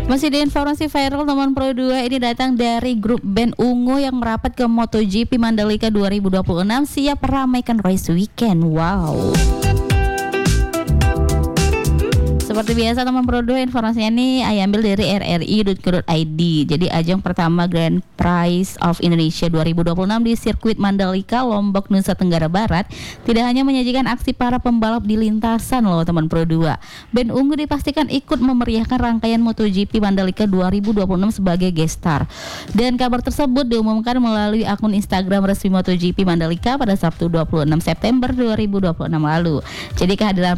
Masih di informasi viral teman Pro 2, ini datang dari grup band Ungu yang merapat ke MotoGP Mandalika 2026 siap meramaikan race weekend. Wow. Seperti biasa teman Pro 2, informasinya nih saya ambil dari rri.co.id. Jadi ajang pertama Grand Prix of Indonesia 2026 di sirkuit Mandalika, Lombok, Nusa Tenggara Barat tidak hanya menyajikan aksi para pembalap di lintasan loh teman Pro 2. Band Ungu dipastikan ikut memeriahkan rangkaian MotoGP Mandalika 2026 sebagai guest star. Dan kabar tersebut diumumkan melalui akun Instagram resmi MotoGP Mandalika pada Sabtu 26 September 2026 lalu. Jadi kehadiran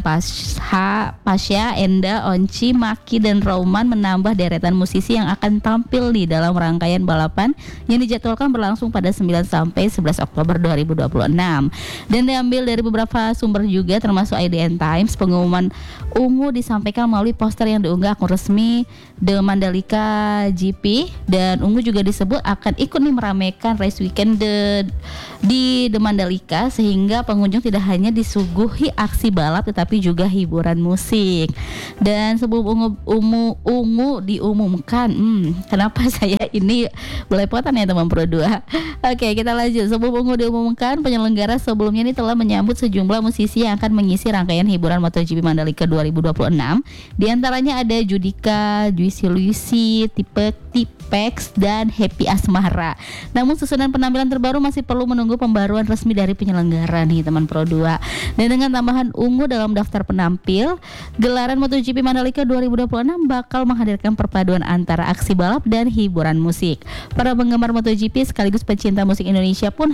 Pasha, Enda, Onci, Maki, dan Roman menambah deretan musisi yang akan tampil di dalam rangkaian balapan yang dijadwalkan berlangsung pada 9 sampai 11 Oktober 2026. Dan diambil dari beberapa sumber juga termasuk IDN Times. Pengumuman Ungu disampaikan melalui poster yang diunggah akun resmi The Mandalika GP, dan Ungu juga disebut akan ikut nih meramaikan race weekend di The Mandalika sehingga pengunjung tidak hanya disuguhi aksi balap tetapi juga hiburan musik. Dan sebelum Ungu diumumkan, kenapa saya ini belepotan ya teman Pro 2. Oke, kita lanjut. Sebelum Ungu diumumkan, penyelenggara sebelumnya ini telah menyambut sejumlah musisi yang akan mengisi rangkaian hiburan MotoGP Mandalika 2026. Di antaranya ada Judika, Juicy Lucy, Tipex, dan Happy Asmara. Namun susunan penampilan terbaru masih perlu menunggu pembaruan resmi dari penyelenggara nih teman Pro 2. Dan dengan tambahan Ungu dalam daftar penampil, gelaran MotoGP Mandalika 2026 bakal menghadirkan perpaduan antara aksi balap dan hiburan musik. Para penggemar MotoGP sekaligus pecinta musik Indonesia pun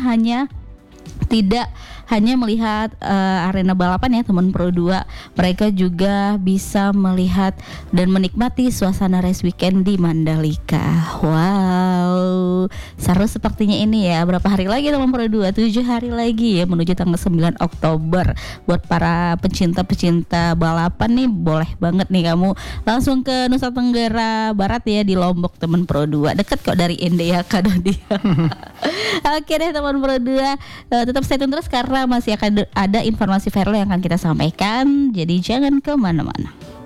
tidak hanya melihat arena balapan ya teman Pro 2, mereka juga bisa melihat dan menikmati suasana race weekend di Mandalika. Wow, seru sepertinya ini ya. Berapa hari lagi teman Pro 2? 7 hari lagi ya menuju tanggal 9 Oktober. Buat para pecinta-pecinta balapan nih, boleh banget nih kamu langsung ke Nusa Tenggara Barat ya, di Lombok teman Pro 2. Dekat kok dari India Kadodia. Oke deh teman Pro 2, tetap stay tune terus karena masih akan ada informasi viral yang akan kita sampaikan. Jadi jangan kemana-mana.